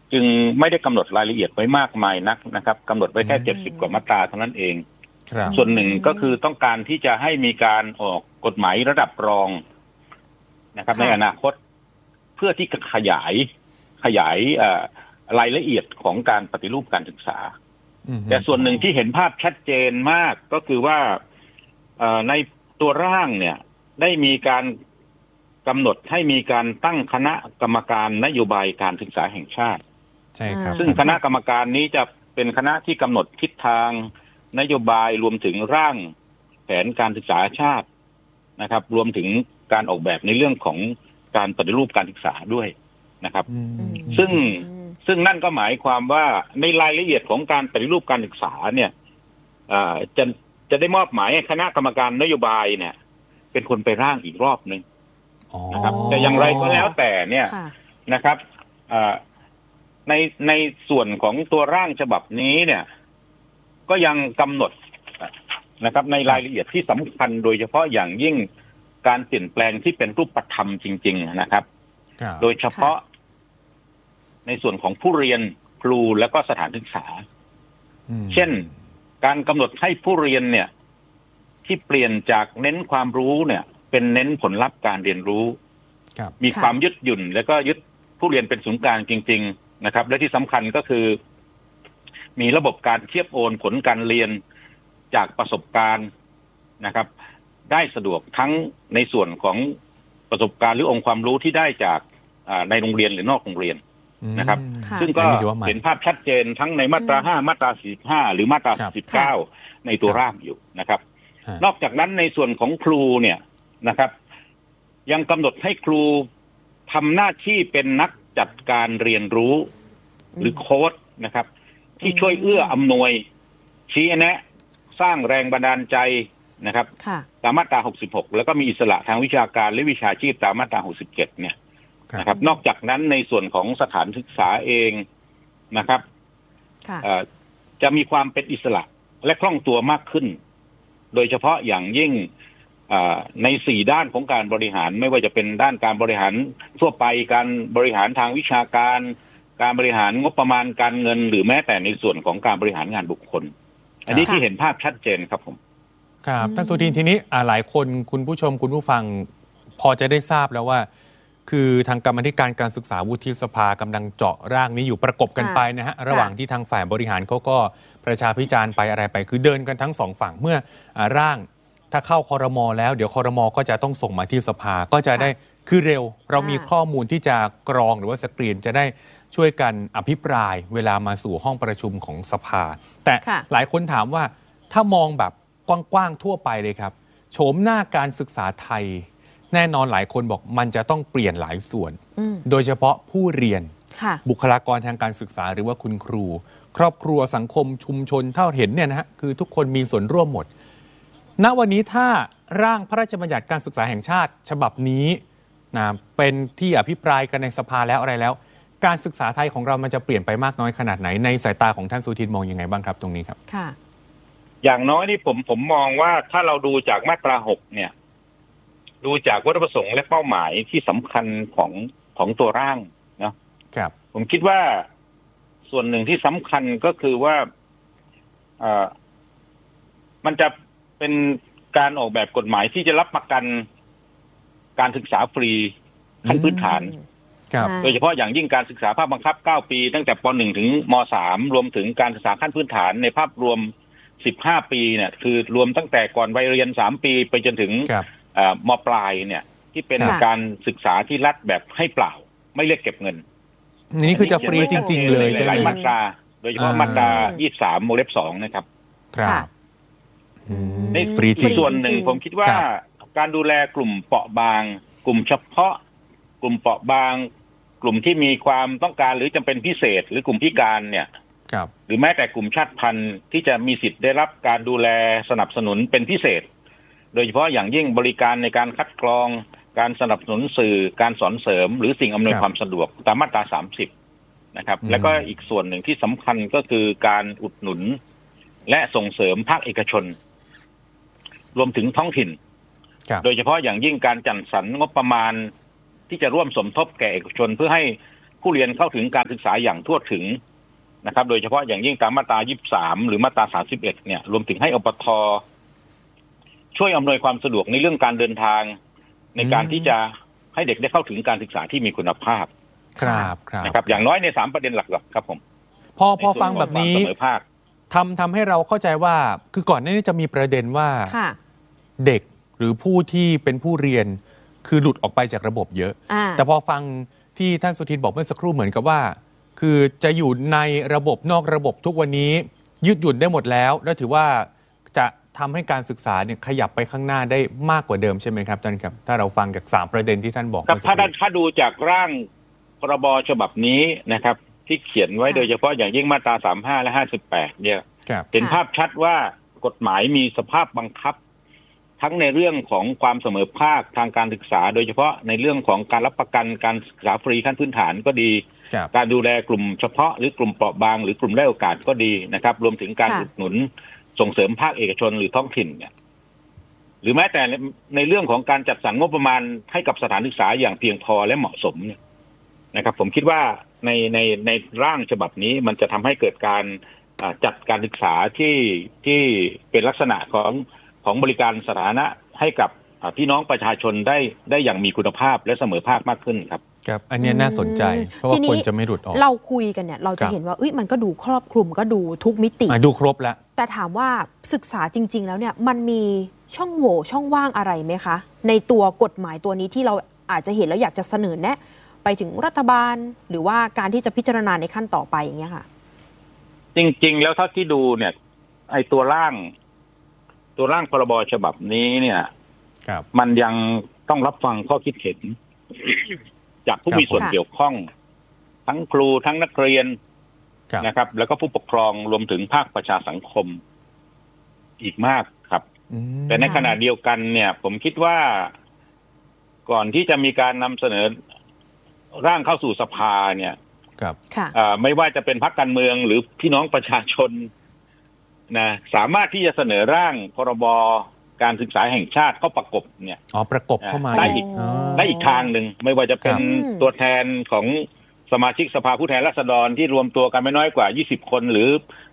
จึงไม่ได้กำหนดรายละเอียดไว้มากมายนักนะครับกำหนดไว้แค่70 กว่ามาตราเท่านั้นเองส่วนหนึ่งก็คือต้องการที่จะให้มีการออกกฎหมายระดับรองนะครับในอนาคตเพื่อที่จะขยายรายละเอียดของการปฏิรูปการศึกษาแต่ส่วนหนึ่งที่เห็นภาพชัดเจนมากก็คือว่าในตัวร่างเนี่ยได้มีการกำหนดให้มีการตั้งคณะกรรมการนโยบายการศึกษาแห่งชาติใช่ครับซึ่งคณะกรรมการนี้จะเป็นคณะที่กำหนดทิศทางนโยบายรวมถึงร่างแผนการศึกษาชาตินะครับรวมถึงการออกแบบในเรื่องของการปฏิรูปการศึกษาด้วยนะครับซึ่งนั่นก็หมายความว่าในรายละเอียดของการปฏิรูปการศึกษาเนี่ยจะได้มอบหมายให้คณะกรรมการนโยบายเนี่ยเป็นคนไปร่างอีกรอบนึงนะครับแต่อย่างไรก็แล้วแต่เนี่ยนะครับในส่วนของตัวร่างฉบับนี้เนี่ยก็ยังกำหนดนะครับในรายละเอียดที่สำคัญโดยเฉพาะอย่างยิ่งการเปลี่ยนแปลงที่เป็นรูปธรรมจริงๆนะครับโดยเฉพาะในส่วนของผู้เรียนครูและก็สถานศึกษาเช่นการกำหนดให้ผู้เรียนเนี่ยที่เปลี่ยนจากเน้นความรู้เนี่ยเป็นเน้นผลลัพธ์การเรียนรู้มีความยืดหยุ่นแล้วก็ยึดผู้เรียนเป็นศูนย์กลางจริงๆนะครับและที่สำคัญก็คือมีระบบการเทียบโอนผลการเรียนจากประสบการณ์นะครับได้สะดวกทั้งในส่วนของประสบการณ์หรือองค์ความรู้ที่ได้จากในโรงเรียนหรือนอกโรงเรียนนะครับซึ่งก็เห็นภาพชัดเจนทั้งในมาตรา5มาตรา45หรือมาตรา49ในตัวร่างอยู่นะครับนอกจากนั้นในส่วนของครูเนี่ยนะครับยังกำหนดให้ครูทำหน้าที่เป็นนักจัดการเรียนรู้หรือโค้ชนะครับที่ช่วยเอื้ออำนวยชี้แนะสร้างแรงบันดาลใจนะครับตามมาตรา66แล้วก็มีอิสระทางวิชาการและวิชาชีพตามมาตรา67เนี่ยนะครับนอกจากนั้นในส่วนของสถานศึกษาเองนะครับจะมีความเป็นอิสระและคล่องตัวมากขึ้นโดยเฉพาะอย่างยิ่งใน4ด้านของการบริหารไม่ว่าจะเป็นด้านการบริหารทั่วไปการบริหารทางวิชาการการบริหารงบประมาณการเงินหรือแม้แต่ในส่วนของการบริหารงานบุคคลอันนี้ที่เห็นภาพชัดเจนครับผมครับท่านสุทินทีนี้หลายคนคุณผู้ชมคุณผู้ฟังพอจะได้ทราบแล้วว่าคือทางกรรมาธิการการศึกษาวุฒิสภากำลังเจาะร่างนี้อยู่ประกบกันไปนะฮะระหว่างที่ทางฝ่ายบริหารเขาก็ประชาพิจารณ์ไปอะไรไปคือเดินกันทั้งสองฝั่งเมื่อร่างถ้าเข้าครม.แล้วเดี๋ยวครม.ก็จะต้องส่งมาที่สภาก็จะได้คือเร็วเรามีข้อมูลที่จะกรองหรือว่าสกรีนจะได้ช่วยกันอภิปรายเวลามาสู่ห้องประชุมของสภาแต่หลายคนถามว่าถ้ามองแบบกว้างๆทั่วไปเลยครับโฉมหน้าการศึกษาไทยแน่นอนหลายคนบอกมันจะต้องเปลี่ยนหลายส่วนโดยเฉพาะผู้เรียนบุคลากรทางการศึกษาหรือว่าคุณครูครอบครัวสังคมชุมชนเท่าเห็นเนี่ยนะฮะคือทุกคนมีส่วนร่วมหมดณวันนี้ถ้าร่างพระราชบัญญัติการศึกษาแห่งชาติฉบับนี้นะเป็นที่อภิปรายกันในสภาแล้วอะไรแล้วการศึกษาไทยของเรามันจะเปลี่ยนไปมากน้อยขนาดไหนในสายตาของท่านสุทินมองยังไงบ้างครับตรงนี้ครับค่ะอย่างน้อยนี่ผมมองว่าถ้าเราดูจากมาตรา6เนี่ยดูจากวัตถุประสงค์และเป้าหมายที่สำคัญของตัวร่างนะครับผมคิดว่าส่วนหนึ่งที่สำคัญก็คือว่ามันจะเป็นการออกแบบกฎหมายที่จะรับประกันการศึกษาฟรีขั้นพื้นฐานโดยเฉพาะอย่างยิ่งการศึกษาภาคบังคับ9ปีตั้งแต่ป.1 ถึงม.3 รวมถึงการศึกษาขั้นพื้นฐานในภาพรวม15ปีเนี่ยคือรวมตั้งแต่ก่อนวัยเรียน3ปีไปจนถึงม.ปลายเนี่ยที่เป็นการศึกษาที่รัฐแบบให้เปล่าไม่เรียกเก็บเงินนี่คือจะฟรีจริงๆเลยหลายมาตราโดยเฉพาะมาตรา23 วงเล็บ 2นะครับในส่วนหนึ่งผมคิดว่าการดูแลกลุ่มเปราะบางกลุ่มเฉพาะกลุ่มเปราะบางกลุ่มที่มีความต้องการหรือจำเป็นพิเศษหรือกลุ่มพิการเนี่ยหรือแม้แต่กลุ่มชาติพันธุ์ที่จะมีสิทธิ์ได้รับการดูแลสนับสนุนเป็นพิเศษโดยเฉพาะอย่างยิ่งบริการในการคัดกรองการสนับสนุนสื่อการสอนเสริมหรือสิ่งอำนวยความสะดวกตามมาตรา30นะครับแล้วก็อีกส่วนหนึ่งที่สำคัญก็คือการอุดหนุนและส่งเสริมภาคเอกชนรวมถึงท้องถิ่นโดยเฉพาะอย่างยิ่งการจัดสรรงบประมาณที่จะร่วมสมทบแก่เอกชนเพื่อให้ผู้เรียนเข้าถึงการศึกษาอย่างทั่วถึงนะครับโดยเฉพาะอย่างยิ่งตามมาตรา 23 หรือมาตรา 31 เนี่ยรวมถึงให้อปท.ช่วยอำนวยความสะดวกในเรื่องการเดินทางในการที่จะให้เด็กได้เข้าถึงการศึกษาที่มีคุณภาพครับนะครับอย่างน้อยใน3ประเด็นหลักๆครับผมพอฟังแบบนี้ทำให้เราเข้าใจว่าคือก่อนหน้านี้จะมีประเด็นว่าเด็กหรือผู้ที่เป็นผู้เรียนคือหลุดออกไปจากระบบเยอะแต่พอฟังที่ท่านสุทินบอกเมื่อสักครู่เหมือนกับว่าคือจะอยู่ในระบบนอกระบบทุกวันนี้ยืดหยุ่นได้หมดแล้วถือว่าจะทำให้การศึกษาเนี่ยขยับไปข้างหน้าได้มากกว่าเดิมใช่ไหมครับท่านครับถ้าเราฟังจาก3ประเด็นที่ท่านบอกครับถ้าดูจากร่างพรบฉบับนี้นะครับที่เขียนไว้โดยเฉพาะอย่างยิ่งมาตรา 35 และ 58 เนี่ยเห็นภาพชัดว่ากฎหมายมีสภาพบังคับทั้งในเรื่องของความเสมอภาคทางการศึกษาโดยเฉพาะในเรื่องของการรับประกันการศึกษาฟรีขั้นพื้นฐานก็ดีการดูแลกลุ่มเฉพาะหรือกลุ่มเปราะบางหรือกลุ่มได้โอกาสก็ดีนะครับรวมถึงการอุดหนุนส่งเสริมภาคเอกชนหรือท้องถิ่นเนี่ยหรือแม้แต่ในเรื่องของการจัดสรรงบประมาณให้กับสถานศึกษาอย่างเพียงพอและเหมาะสมเนี่ยนะครับผมคิดว่าในร่างฉบับนี้มันจะทำให้เกิดการจัดการศึกษาที่เป็นลักษณะของบริการสาธารณะให้กับพี่น้องประชาชนได้อย่างมีคุณภาพและเสมอภาคมากขึ้นครับครับอันนี้น่าสนใจเพราะว่าคนจะไม่หลุดออกเราคุยกันเนี่ยเราจะเห็นว่ามันก็ดูครอบคลุมก็ดูทุกมิติดูครบแล้วแต่ถามว่าศึกษาจริงๆแล้วเนี่ยมันมีช่องโหว่ช่องว่างอะไรไหมคะในตัวกฎหมายตัวนี้ที่เราอาจจะเห็นแล้วอยากจะเสนอแนะไปถึงรัฐบาลหรือว่าการที่จะพิจารณาในขั้นต่อไปอย่างเงี้ยค่ะจริงๆแล้วเท่าที่ดูเนี่ยไอ้ตัวร่างพรบฉบับนี้เนี่ยมันยังต้องรับฟังข้อคิดเห็นจากผู้มีส่วนเกี่ยวข้องทั้งครูทั้งนักเรียนนะครับแล้วก็ผู้ปกครองรวมถึงภาคประชาสังคมอีกมากครับแต่ในขณะเดียวกันเนี่ยผมคิดว่าก่อนที่จะมีการนำเสนอร่างเข้าสู่สภาเนี่ยไม่ว่าจะเป็นพรรคการเมืองหรือพี่น้องประชาชนนะสามารถที่จะเสนอร่างพรบการศึกษาแห่งชาติเข้าประกบเนี่ยประกบเข้ามาได้อีกทางหนึ่งไม่ว่าจะเป็นตัวแทนของสมาชิกสภาผู้แทนราษฎรที่รวมตัวกันไม่น้อยกว่า20 คนหรือ